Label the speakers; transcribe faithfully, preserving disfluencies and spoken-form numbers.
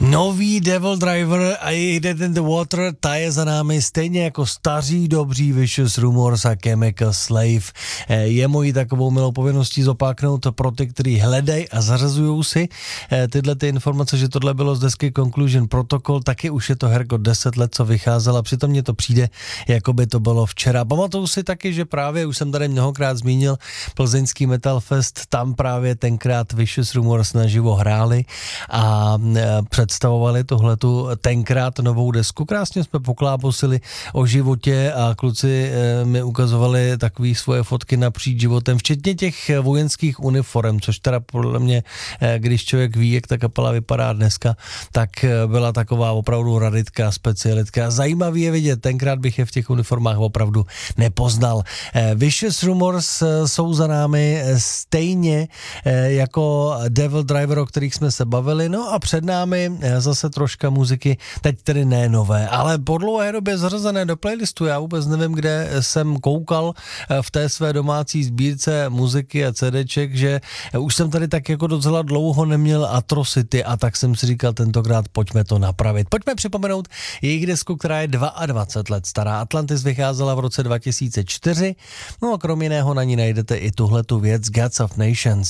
Speaker 1: Nový Devil Driver a jejich Dead in the Water, ta je za námi stejně jako staří dobří Vicious Rumors a Chemical Slave. Je mojí takovou milou povinností zopáknout pro ty, kteří hledají a zařazují si tyhle ty informace, že tohle bylo z desky Conclusion Protocol, taky už je to herko deset let, co vycházela, přitom mně to přijde, jako by to bylo včera. Pamatuju si taky, že právě, už jsem tady mnohokrát zmínil, plzeňský Metal Fest, tam právě tenkrát Vicious Rumors naživo hráli a představovali tohletu tenkrát novou desku. Krásně jsme poklábosili o životě a kluci e, mi ukazovali takové svoje fotky napříč životem, včetně těch vojenských uniform, což teda podle mě, e, když člověk ví, jak ta kapela vypadá dneska, tak e, byla taková opravdu raritka, specialitka. Zajímavý je vidět, tenkrát bych je v těch uniformách opravdu nepoznal. E, Vicious Rumors e, jsou za námi stejně e, jako Devil Driver, o kterých jsme se bavili, no a před námi zase troška muziky, teď tedy ne nové, ale po dlouhé době zařazené do playlistu. Já vůbec nevím, kde jsem koukal v té své domácí sbírce muziky a CDček, že už jsem tady tak jako docela dlouho neměl Atrocity a tak jsem si říkal tentokrát pojďme to napravit. Pojďme připomenout jejich desku, která je dvacet dva let stará. Atlantis vycházela v roce dva tisíce čtyři, no a krom jiného na ní najdete i tuhletu věc Gods of Nations.